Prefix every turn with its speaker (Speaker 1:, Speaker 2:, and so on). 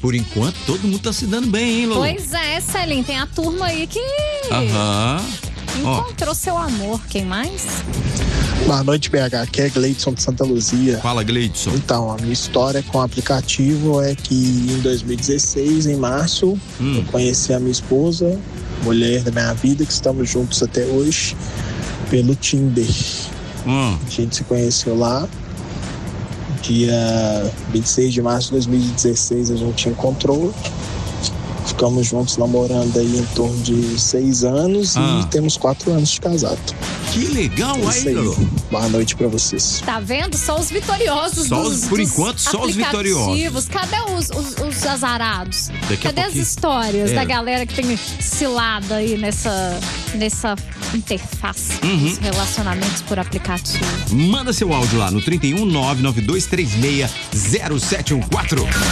Speaker 1: Por enquanto, todo mundo tá se dando bem, hein, Lolo?
Speaker 2: Pois é, Celim, tem a turma aí que encontrou seu amor. Quem mais?
Speaker 3: Boa noite, BH. Aqui é Gleidson de Santa Luzia.
Speaker 1: Fala, Gleidson.
Speaker 3: Então, a minha história com o aplicativo é que em 2016, em março, eu conheci a minha esposa, mulher da minha vida, que estamos juntos até hoje, pelo Tinder. A gente se conheceu lá. Dia 26 de março de 2016 a gente encontrou. Ficamos juntos namorando aí em torno de 6 anos e temos 4 anos de casado.
Speaker 1: Que legal, aí, Lolo.
Speaker 3: Boa noite pra vocês.
Speaker 2: Tá vendo? Só os vitoriosos
Speaker 1: Por enquanto, só os vitoriosos.
Speaker 2: Cadê os azarados?
Speaker 1: Daqui
Speaker 2: Cadê as histórias da galera que tem cilada aí nessa interface dos relacionamentos por aplicativo?
Speaker 1: Manda seu áudio lá no 31 99236 0714.